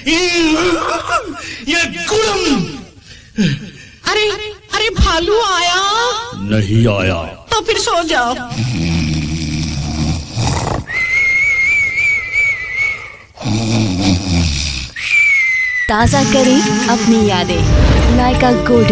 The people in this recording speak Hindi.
ये गुड़म। अरे अरे भालू आया? नहीं आया। तो फिर सो जाओ। ताज़ा करें अपनी यादें। नायका गोल्ड।